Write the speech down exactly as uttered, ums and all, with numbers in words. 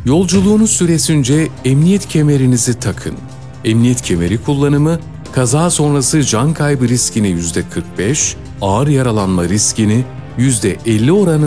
Yolculuğunuz süresince emniyet kemerinizi takın. Emniyet kemeri kullanımı, kaza sonrası can kaybı riskini yüzde kırk beş, ağır yaralanma riskini yüzde elli oranında